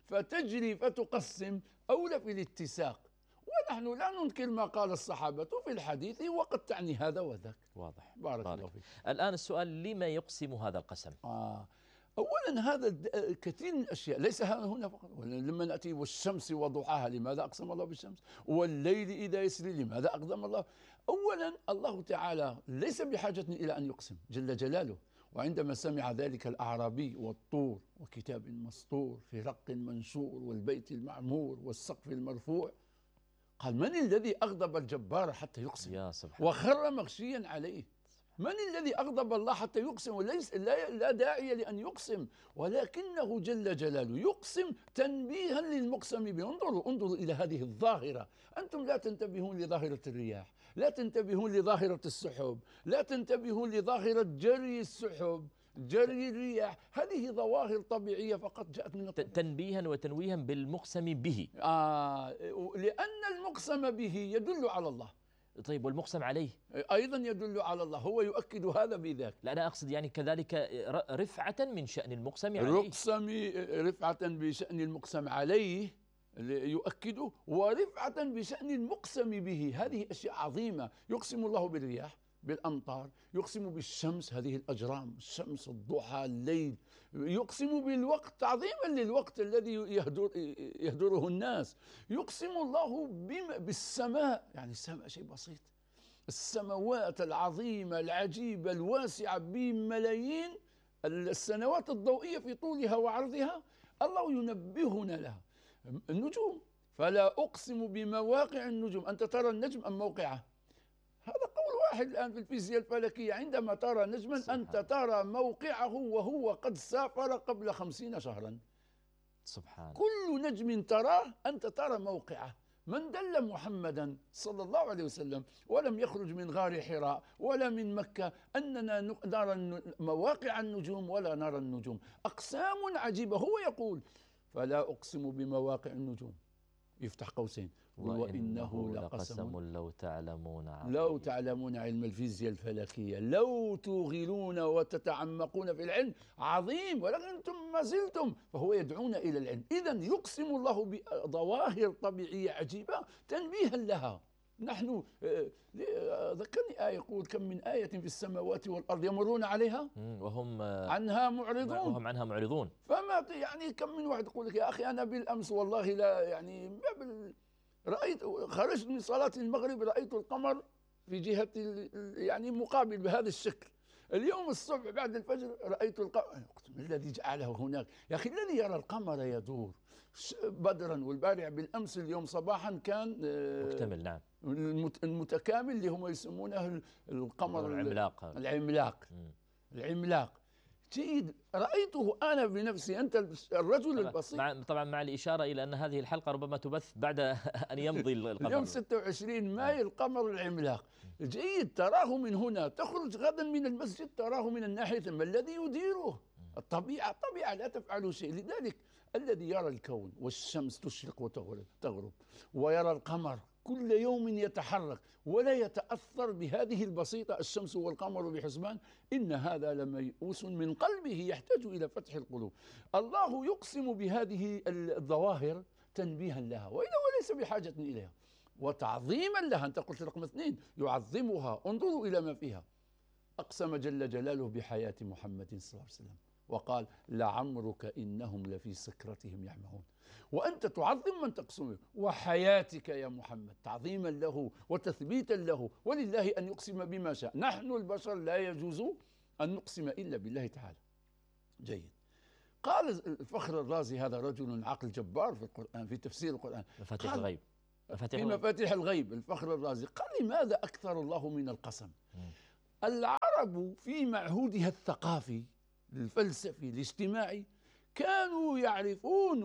فتجري فتقسم أولى في الاتساق. ونحن لا ننكر ما قال الصحابة في الحديث وقد تعني هذا وذاك. واضح. بارك, بارك الله فيك. الآن السؤال، لما يقسم هذا القسم؟ آه. أولا هذا كثير من الأشياء، ليس هنا فقط. لما نأتي والشمس وضحاها، لماذا أقسم الله بالشمس؟ والليل إذا يسري، لماذا أقسم الله؟ أولا الله تعالى ليس بحاجة إلى أن يقسم جل جلاله. وعندما سمع ذلك الأعرابي والطور وكتاب مسطور في رق منشور والبيت المعمور والسقف المرفوع، قال من الذي أغضب الجبار حتى يقسم؟ يا سبحان وخر مغشيا عليه. من الذي أغضب الله حتى يقسم؟ وليس لا, لا داعي لأن يقسم، ولكنه جل جلاله يقسم تنبيها للمقسم به. انظروا انظروا إلى هذه الظاهرة. أنتم لا تنتبهون لظاهرة الرياح، لا تنتبهون لظاهرة السحب، لا تنتبهون لظاهرة جري السحب، جري الرياح. هذه ظواهر طبيعية فقط جاءت من الطبيعة. تنبيها وتنويها بالمقسم به. آه لأن المقسم به يدل على الله. طيب والمقسم عليه أيضا يدل على الله، هو يؤكد هذا بذاك. لا أنا أقصد يعني كذلك رفعة من شأن المقسم عليه. رقسم رفعة بشأن المقسم عليه يؤكده، ورفعة بشأن المقسم به. هذه أشياء عظيمة. يقسم الله بالرياح، بالأمطار، يقسم بالشمس، هذه الأجرام، الشمس، الضحى، الليل. يقسم بالوقت تعظيما للوقت الذي يهدر يهدره الناس. يقسم الله بالسماء، يعني السماء شيء بسيط، السماوات العظيمة العجيبة الواسعة بملايين السنوات الضوئية في طولها وعرضها، الله ينبهنا لها. النجوم، فلا أقسم بمواقع النجوم. أنت ترى النجم أم موقعه؟ هذا قول واحد الآن في الفيزياء الفلكية. عندما ترى نجما أنت ترى موقعه وهو قد سافر قبل خمسين شهرا. سبحان. كل نجم تراه أنت ترى موقعه. من دل محمدا صلى الله عليه وسلم ولم يخرج من غار حراء ولا من مكة أننا نرى مواقع النجوم ولا نرى النجوم؟ أقسام عجيبة. هو يقول فلا أقسم بمواقع النجوم، يفتح قوسين، وإنه لقسم لو تعلمون عظيم. لو تعلمون علم الفيزياء الفلكية، لو توغلون وتتعمقون في العلم، عظيم، ولكن أنتم ما زلتم. فهو يدعونا إلى العلم. إذن يقسم الله بظواهر طبيعية عجيبة تنبيها لها. نحن ذكرني آية يقول كم من آية في السماوات والأرض يمرون عليها وهم عنها معرضون وهم عنها معرضون. فما يعني كم من واحد يقول لك يا أخي أنا بالأمس والله لا يعني رأيت، خرجت من صلاة المغرب رأيت القمر في جهة يعني مقابل بهذا الشكل. اليوم الصبح بعد الفجر رأيت القمر. ما الذي جعله هناك؟ يا أخي الذي يرى القمر يدور بدرا، والبارع بالأمس اليوم صباحا كان مكتمل. نعم. المتكامل اللي هم يسمونه القمر العملاق. العملاق العملاق جيد. رأيته أنا بنفسي. أنت الرجل البسيط. مع طبعا مع الإشارة إلى أن هذه الحلقة ربما تبث بعد أن يمضي القمر. اليوم ستة وعشرين ماي القمر العملاق جيد. تراه من هنا، تخرج غدا من المسجد تراه من الناحية. ما الذي يديره؟ الطبيعة. الطبيعة لا تفعل شيء. لذلك الذي يرى الكون والشمس تشرق وتغرب ويرى القمر كل يوم يتحرك ولا يتأثر بهذه البسيطة الشمس والقمر بحسبان، إن هذا لميؤوس من قلبه يحتاج إلى فتح القلوب. الله يقسم بهذه الظواهر تنبيها لها، وإلا وليس بحاجة إليها، وتعظيما لها. أنت قلت رقم اثنين يعظمها. انظروا إلى ما فيها. أقسم جل جلاله بحياة محمد صلى الله عليه وسلم وقال لعمرك إنهم لفي سكرتهم يعمهون. وأنت تعظم من تقسم وحياتك يا محمد تعظيما له وتثبيتا له، ولله أن يقسم بما شاء. نحن البشر لا يجوز أن نقسم إلا بالله تعالى. جيد. قال الفخر الرازي، هذا رجل عقل جبار في القرآن في تفسير القرآن، مفاتيح الغيب في مفاتيح الغيب. الفخر الرازي قال لماذا أكثر الله من القسم؟ العرب في معهودها الثقافي الفلسفي الاجتماعي كانوا يعرفون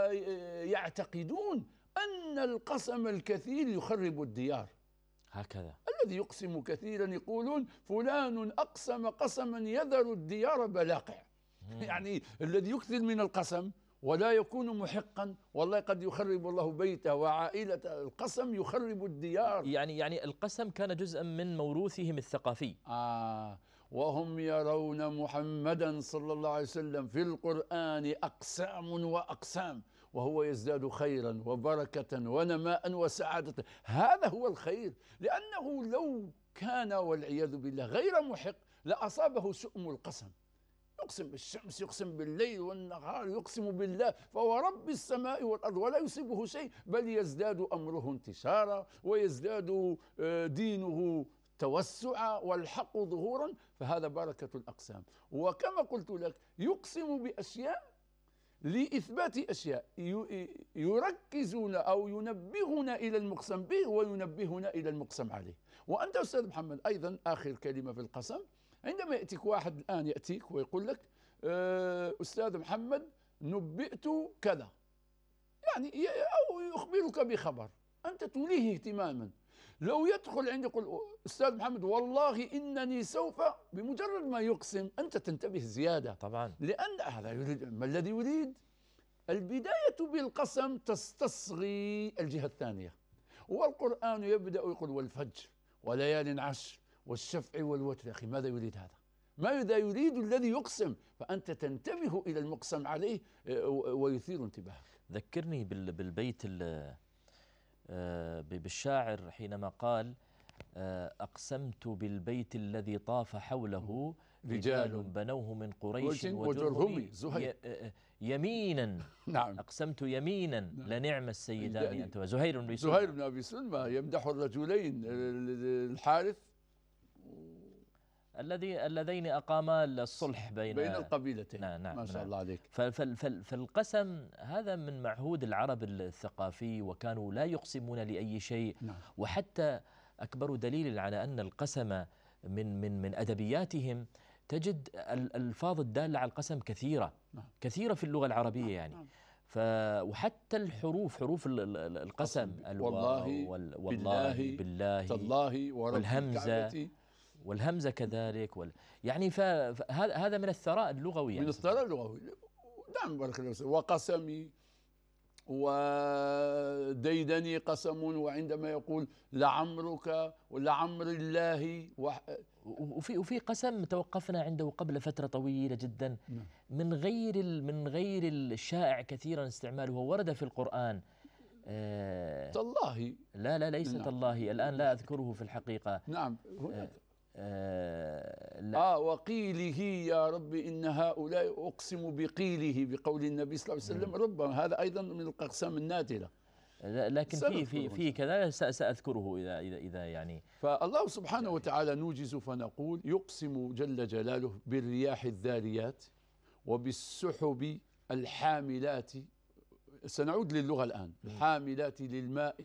ويعتقدون أن القسم الكثير يخرب الديار. هكذا الذي يقسم كثيرا يقولون فلان أقسم قسما يذر الديار بلاقع. يعني الذي يكثر من القسم ولا يكون محقا والله قد يخرب الله بيته وعائلته. القسم يخرب الديار. يعني يعني القسم كان جزءا من موروثهم الثقافي. آه وهم يرون محمدا صلى الله عليه وسلم في القرآن أقسام وأقسام، وهو يزداد خيرا وبركة ونماء وسعادة. هذا هو الخير، لأنه لو كان والعياذ بالله غير محق لأصابه سؤم القسم، يقسم بالشمس، يقسم بالليل والنهار، يقسم بالله، فهو رب السماء والأرض ولا يصيبه شيء، بل يزداد أمره انتشارا ويزداد دينه توسعا والحق ظهورا. فهذا بركة الأقسام. وكما قلت لك يقسم بأشياء لإثبات أشياء، يركزون أو ينبهون إلى المقسم به وينبهون إلى المقسم عليه. وأنت أستاذ محمد أيضا آخر كلمة في القسم، عندما يأتيك واحد الآن يأتيك ويقول لك أستاذ محمد نبئت كذا، يعني أو يخبرك بخبر أنت توليه اهتماما، لو يدخل عندي يقول أستاذ محمد والله إنني سوف، بمجرد ما يقسم أنت تنتبه زيادة طبعا، لأن هذا يريد. ما الذي يريد؟ البداية بالقسم تستصغي الجهة الثانية، والقرآن يبدأ يقول والفجر وليال عشر والشفع والوتر. أخي ماذا يريد هذا؟ ماذا يريد الذي يقسم؟ فأنت تنتبه إلى المقسم عليه ويثير انتباهك. ذكرني بالبيت بالشاعر حينما قال أقسمت بالبيت الذي طاف حوله رجال بنوه من قريش وجرهم يمينا. نعم. أقسمت يمينا لنعم السيدان أنت. زهير بن زهير بن أبي سلمى يمدح الرجلين الحارث الذي اللذين أقاما الصلح بين بين القبيلتين. نعم نعم ما شاء نعم. الله عليك. فالقسم هذا من معهود العرب الثقافي، وكانوا لا يقسمون لأي شيء. نعم. وحتى أكبر دليل على أن القسم من من من أدبياتهم تجد الألفاظ الدالة على القسم كثيرة. نعم. كثيرة في اللغة العربية. يعني نعم. ف وحتى الحروف حروف القسم والله والله بالله تالله والهمزة والهمزة كذلك وال... يعني فهذا هذا من الثراء اللغوي يعني من الثراء اللغوي. نعم بارك الله فيك. وقسمي وديدني قسم، وعندما يقول لعمرك ولعمر الله وح... وفي وفي قسم توقفنا عنده قبل فترة طويلة جدا من غير من غير الشائع كثيرا استعماله، ورد في القرآن. آه تالله. لا لا ليس تالله، الآن لا أذكره في الحقيقة. نعم. آه آه, لا. آه وقيله يا رب إن هؤلاء أقسم بقيله، بقول النبي صلى الله عليه وسلم. ربما هذا أيضا من الأقسام النادرة، لكن في في في كذا سأذكره إذا إذا إذا يعني. فالله سبحانه وتعالى نوجز فنقول يقسم جل جلاله بالرياح الذاريات وبالسحب الحاملات. سنعود للغة الآن. الحاملات للماء،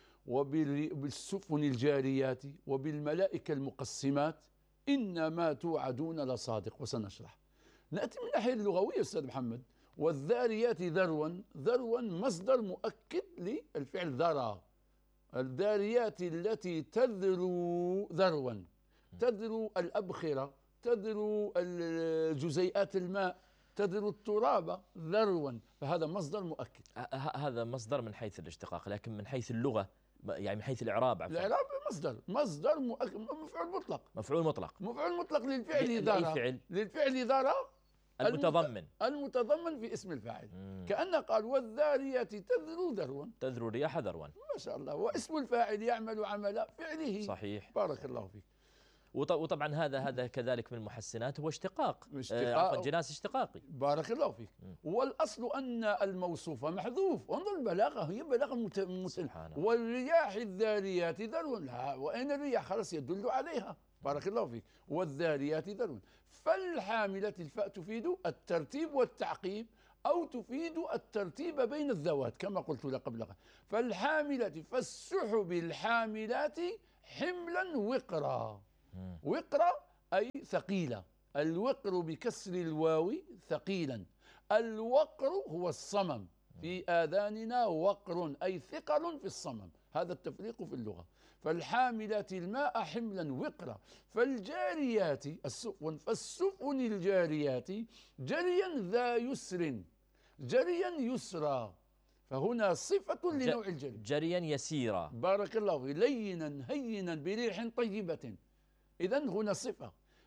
وبالسفن الجاريات، وبالملائكة المقسمات، إنما توعدون لصادق. وسنشرح. نأتي من الناحية اللغوية أستاذ محمد. والذاريات ذروا، ذروا مصدر مؤكد للفعل ذرى. الذاريات التي تذرو ذروا، تذرو الأبخرة، تذرو جزيئات الماء، تذرو التراب ذروا، فهذا مصدر مؤكد. هذا مصدر من حيث الاشتقاق، لكن من حيث اللغة يعني من حيث الإعراب. الإعراب مصدر مصدر مؤكد، مفعول مطلق. مفعول مطلق مفعول مطلق للفعل ذرى. للفعل ذرى المتضمن المتضمن في اسم الفاعل. كأنه قال والذاريات تذرو ذروا، تذرو الرياح ذروا. ما شاء الله. واسم الفاعل يعمل عمل فعله. صحيح. بارك الله فيك. وطبعا هذا هذا كذلك من المحسنات هو اشتقاق، اشتقاق آه جناس اشتقاقي. بارك الله فيك. والأصل أن الموصوف محذوف. انظر البلاغة، هي بلاغة متسنة. والرياح الذاريات ذروا، لا وأين الرياح خلاص يدل عليها. بارك الله فيك. والذاريات ذروا. فالحاملة الفاء تفيد الترتيب والتعقيب، أو تفيد الترتيب بين الذوات كما قلت لك قبل. فالحاملة فالسحب الحاملات حملا وقرا. وقرا أي ثقيلة. الوقر بكسر الواو ثقيلا. الوقر هو الصمم. في آذاننا وقر أي ثقل في الصمم. هذا التفريق في اللغة. فالحاملات الماء حملا وقرا. فالجاريات السفن، فالسفن الجاريات جريا ذا يسر، جريا يسرا. فهنا صفة لنوع الجري. جريا يسيرا. بارك الله فيك. لينا هينا بريح طيبة. إذن هنا صفة.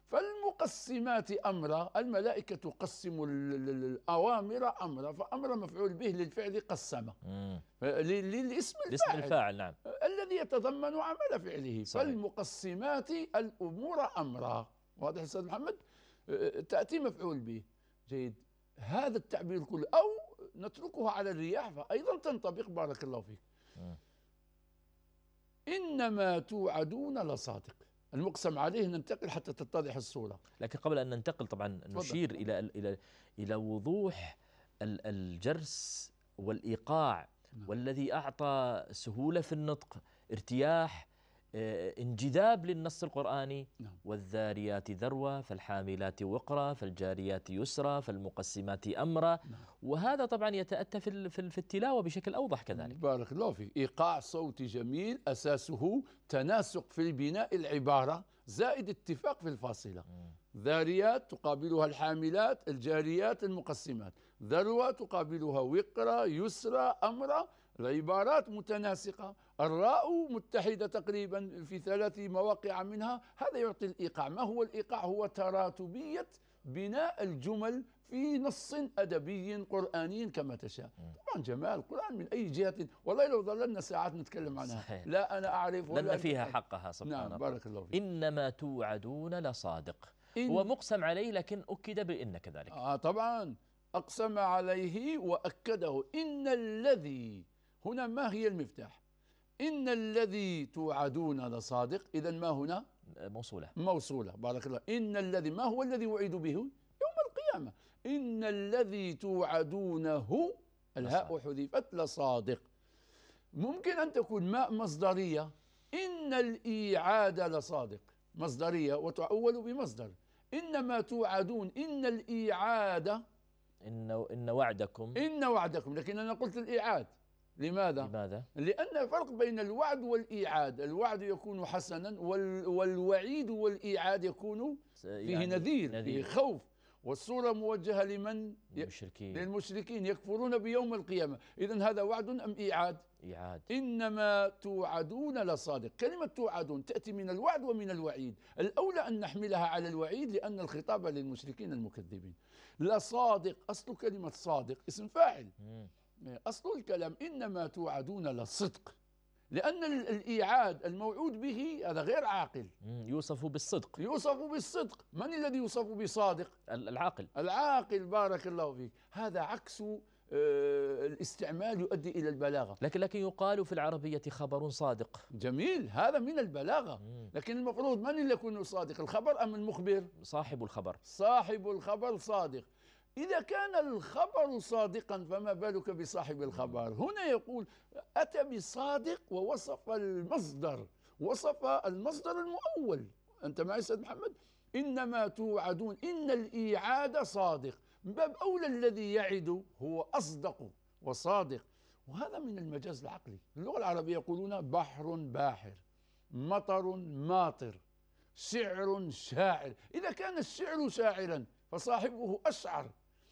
فالمقسمات أمرا، الملائكة تقسم ال- ال- ال- الأوامر أمرا، فأمر مفعول به للفعل قسم، مم. ل- للاسم الاسم الفاعل الفاعل، نعم. الذي يتضمن عمل فعله. صحيح. فالمقسمات الأمور أمرا. واضح أستاذ محمد؟ أه، تأتي مفعول به. جيد. هذا التعبير كله، أو نتركها على الرياح فأيضا تنطبق. بارك الله فيك. مم. إنما توعدون لصادق. المقسم عليه ننتقل حتى تتضح الصورة. لكن قبل أن ننتقل طبعا نشير إلى إلى إلى وضوح ال- الجرس والإيقاع، نعم. والذي أعطى سهولة في النطق، ارتياح، آه، انجذاب للنص القرآني. نعم. والذاريات ذروة، فالحاملات وقرا، فالجاريات يسرا، فالمقسمات أمرا. نعم. وهذا طبعا يتأتى في ال- في ال- في التلاوة بشكل أوضح كذلك. بارك الله فيك. إيقاع صوتي جميل أساسه تناسق في البناء العبارة زائد اتفاق في الفاصلة. ذاريات تقابلها الحاملات، الجاريات المقسمات، ذروة تقابلها وقرا، يسرى، أمرا. العبارات متناسقة، الراء متحدة تقريبا في ثلاث مواقع منها. هذا يعطي الإيقاع. ما هو الإيقاع؟ هو تراتبية بناء الجمل في نص أدبي قرآني كما تشاء. طبعا جمال القرآن من أي جهة، والله لو ظللنا ساعات نتكلم عنها. صحيح. لا أنا أعرف ولا لأن فيها أنت. حقها سبحان نعم. الله. بارك الله فيك. إنما توعدون لصادق. إن هو مقسم عليه لكن أكد بإن كذلك. آه طبعا أقسم عليه وأكده. إن الذي هنا ما هي المفتاح؟ إن الذي توعدون لصادق. إذا ما هنا؟ موصولة. موصولة. بارك الله. إن الذي، ما هو الذي وعد به؟ يوم القيامة. إن الذي توعدونه، الهاء حذفت، لصادق. ممكن أن تكون ماء مصدرية. إن الإيعاد لصادق، مصدرية وتؤول بمصدر. إنما توعدون، إن الإيعاد، إن إن وعدكم. إن وعدكم، لكن أنا قلت الإيعاد. لماذا؟ لماذا؟ لأن الفرق بين الوعد والإيعاد، الوعد يكون حسنا، وال والوعيد والإيعاد يكون فيه يعني نذير، نذير. فيه خوف. والصورة موجهة لمن؟ المشركين. للمشركين يكفرون بيوم القيامة. إذن هذا وعد أم إيعاد؟ إيعاد. إنما توعدون لصادق. كلمة توعدون تأتي من الوعد ومن الوعيد. الأولى أن نحملها على الوعيد لأن الخطاب للمشركين المكذبين. لصادق، أصل كلمة صادق اسم فاعل. مم. أصل الكلام إنما توعدون لصدق، لأن ال- الإيعاد الموعود به هذا غير عاقل. مم. يوصف بالصدق. يوصف بالصدق. من الذي يوصف بصادق؟ ال- العاقل. العاقل. بارك الله فيك. هذا عكس آه، الاستعمال يؤدي إلى البلاغة. لكن لكن يقال في العربية خبر صادق. جميل، هذا من البلاغة. مم. لكن المفروض من اللي يكون صادق، الخبر أم المخبر؟ صاحب الخبر. صاحب الخبر صادق. إذا كان الخبر صادقا فما بالك بصاحب الخبر؟ هنا يقول أتى بصادق ووصف المصدر، وصف المصدر المؤول. أنت معي أستاذ محمد؟ إنما توعدون، إن الإيعاد صادق. من باب أولى الذي يعد هو أصدق وصادق. وهذا من المجاز العقلي. اللغة العربية يقولون بحر باحر، مطر ماطر، شعر شاعر. إذا كان الشعر شاعرا فصاحبه أشعر،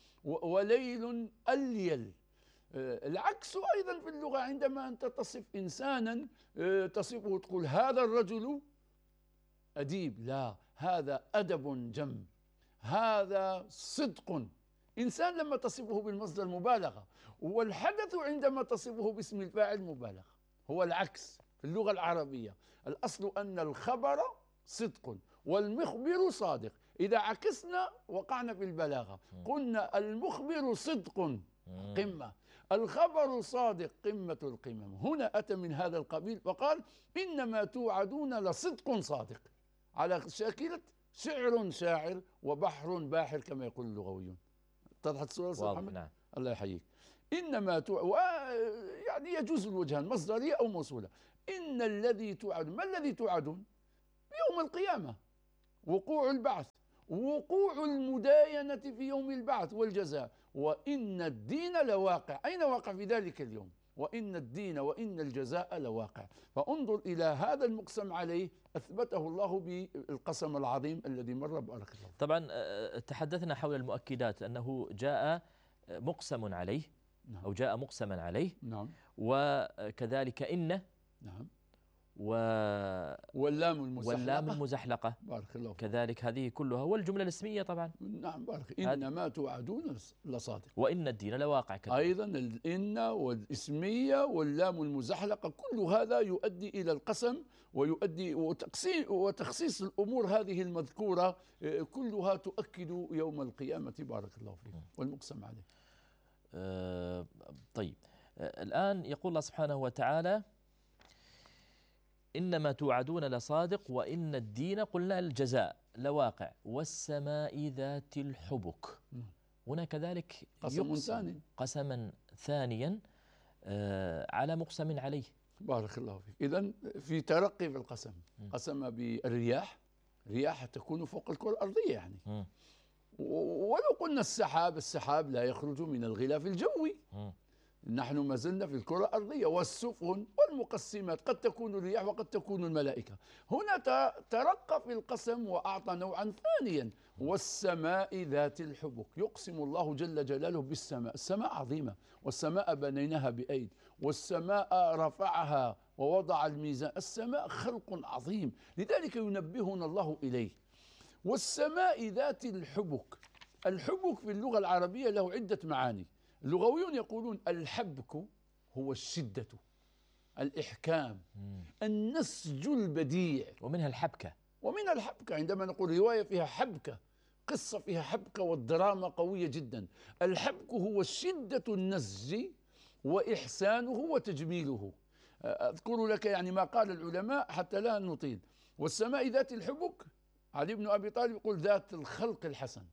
وليل أليل. العكس أيضا في اللغة، عندما أنت تصف إنسانا تصفه تقول هذا الرجل أديب، لا، هذا أدب جم، هذا صدق. إنسان لما تصفه بالمصدر مبالغة، والحدث عندما تصفه باسم الفاعل مبالغة. هو العكس في اللغة العربية. الأصل أن الخبر صدق والمخبر صادق. إذا عكسنا وقعنا في البلاغة. قلنا المخبر صدق قمة، الخبر صادق قمة القمم. هنا أتى من هذا القبيل فقال إنما توعدون لصدق صادق، على شاكلة شعر شاعر وبحر باحر كما يقول اللغويون. اتضحت الصورة يا محمد؟ نعم. الله يحييك. إنما توع... و... يعني يجوز الوجهان، مصدرية أو موصولة. إن الذي توعدون، ما الذي توعدون؟ يوم القيامة، وقوع البعث، وقوع المداينة في يوم البعث والجزاء. وإن الدين لواقع. أين واقع في ذلك اليوم؟ وإن الدين وإن الجزاء لواقع. فانظر إلى هذا المقسم عليه، أثبته الله بالقسم العظيم الذي مر. بارك الله. طبعا تحدثنا حول المؤكدات أنه جاء مقسم عليه. نعم. أو جاء مقسما عليه. نعم. وكذلك إن. نعم. و واللام المزحلقة واللام المزحلقة بارك الله فيك. كذلك، هذه كلها، والجملة الاسمية طبعا. نعم بارك. إنما توعدون لصادق. وإن الدين لواقع كذلك. أيضا الإن والاسمية واللام المزحلقة كل هذا يؤدي إلى القسم، ويؤدي وتخصيص الأمور هذه المذكورة كلها تؤكد يوم القيامة بارك الله فيك والمقسم عليه. أه طيب، أه الآن يقول الله سبحانه وتعالى: إنما توعدون لصادق وإن الدين، قلنا الجزاء، لواقع، والسماء ذات الحبك. هنا كذلك قسم ثاني، قسما ثانيا آه على مقسم عليه. بارك الله فيك. إذن في ترقي في القسم. قسم بالرياح، رياح تكون فوق الكرة الأرضية يعني. م. ولو قلنا السحاب، السحاب لا يخرج من الغلاف الجوي. م. نحن ما زلنا في الكرة الأرضية. والسفن والمقسمات قد تكون الرياح وقد تكون الملائكة. هنا ترقى في القسم وأعطى نوعا ثانيا: والسماء ذات الحبك. يقسم الله جل جلاله بالسماء. السماء عظيمة، والسماء بنيناها بأيد، والسماء رفعها ووضع الميزان. السماء خلق عظيم، لذلك ينبهنا الله إليه. والسماء ذات الحبك. الحبك في اللغة العربية له عدة معاني. اللغويون يقولون الحبك هو الشدة، الإحكام، النسج البديع، ومنها الحبكة. ومنها الحبكة عندما نقول رواية فيها حبكة، قصة فيها حبكة والدراما قوية جدا. الحبك هو شدة النسج وإحسانه وتجميله. أذكر لك يعني ما قال العلماء حتى لا نطيل. والسماء ذات الحبك، علي بن أبي طالب يقول ذات الخلق الحسن.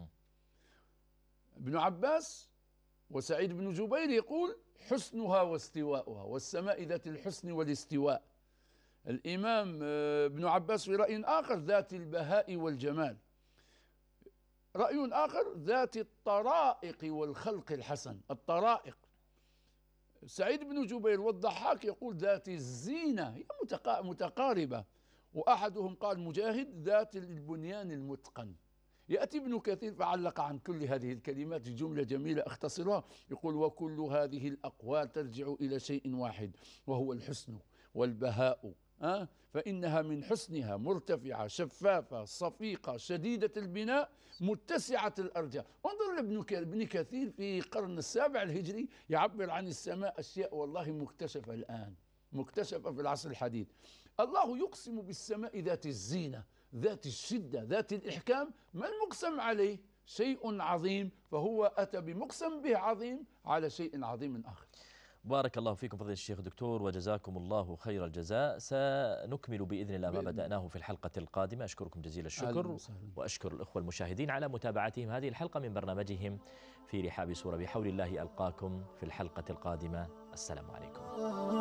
ابن عباس وسعيد بن جبير يقول حسنها واستواؤها. والسماء ذات الحسن والاستواء. الإمام ابن عباس في رأي آخر ذات البهاء والجمال. رأي آخر ذات الطرائق والخلق الحسن. الطرائق. سعيد بن جبير والضحاك يقول ذات الزينة، هي متقاربة. وأحدهم قال مجاهد ذات البنيان المتقن. يأتي ابن كثير فعلق عن كل هذه الكلمات جملة جميلة أختصرها، يقول: وكل هذه الأقوال ترجع إلى شيء واحد، وهو الحسن والبهاء. أه؟ فإنها من حسنها مرتفعة شفافة صفيقة شديدة البناء متسعة الأرجاء. انظر لابن كثير في القرن السابع الهجري يعبر عن السماء أشياء والله مكتشفة الآن، مكتشفة في العصر الحديث. الله يقسم بالسماء ذات الزينة، ذات الشدة، ذات الإحكام. ما المقسم عليه؟ شيء عظيم، فهو أتى بمقسم به عظيم على شيء عظيم آخر. بارك الله فيكم فضيلة الشيخ الدكتور، وجزاكم الله خير الجزاء. سنكمل بإذن الله ما بدأناه في الحلقة القادمة. أشكركم جزيل الشكر، وأشكر الأخوة المشاهدين على متابعتهم هذه الحلقة من برنامجهم في رحاب سورة. بحول الله ألقاكم في الحلقة القادمة. السلام عليكم.